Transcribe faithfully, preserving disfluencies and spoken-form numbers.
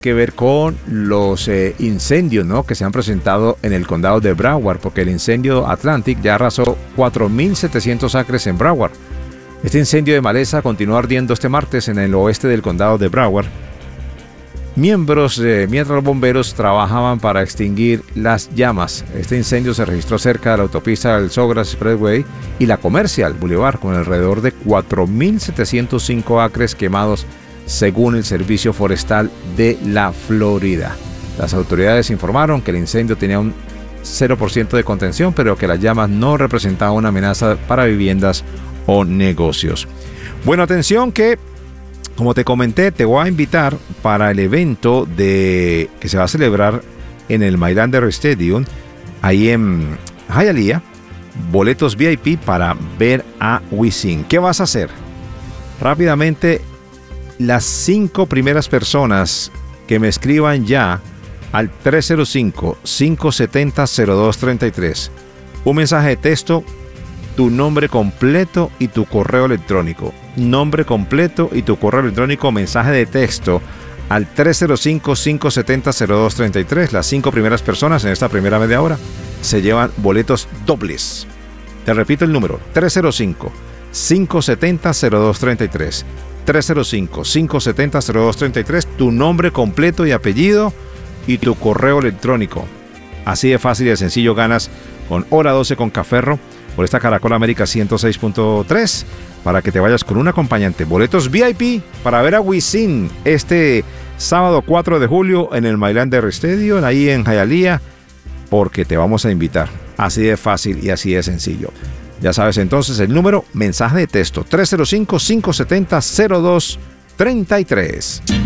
que ver con los eh, incendios, ¿no?, que se han presentado en el condado de Broward, porque el incendio Atlantic ya arrasó cuatro mil setecientos acres en Broward. Este incendio de maleza continuó ardiendo este martes en el oeste del condado de Broward. Miembros, eh, mientras los bomberos trabajaban para extinguir las llamas. Este incendio se registró cerca de la autopista del Sawgrass Expressway y la Commercial Boulevard, con alrededor de cuatro mil setecientos cinco acres quemados, según el Servicio Forestal de la Florida. Las autoridades informaron que el incendio tenía un cero por ciento de contención, pero que las llamas no representaban una amenaza para viviendas o negocios. Bueno, atención que, como te comenté, te voy a invitar para el evento de que se va a celebrar en el Mylander Stadium, ahí en Hialeah, boletos V I P para ver a Wisin. ¿Qué vas a hacer? Rápidamente, las cinco primeras personas que me escriban ya al tres cero cinco, cinco siete cero, cero dos tres tres un mensaje de texto, tu nombre completo y tu correo electrónico. Nombre completo y tu correo electrónico, mensaje de texto al tres cero cinco, cinco siete cero, cero dos tres tres. Las cinco primeras personas en esta primera media hora se llevan boletos dobles. Te repito el número: tres cero cinco, cinco siete cero, cero dos tres tres. tres cero cinco, cinco siete cero, cero dos tres tres, tu nombre completo y apellido y tu correo electrónico. Así de fácil y de sencillo ganas con Hora doce con Caferro por esta Caracol América ciento seis punto tres, para que te vayas con un acompañante. Boletos V I P para ver a Wisin este sábado cuatro de julio en el Mylander Stadium, ahí en Hialeah, porque te vamos a invitar. Así de fácil y así de sencillo. Ya sabes entonces el número, mensaje de texto tres cero cinco, cinco siete cero, cero dos tres tres.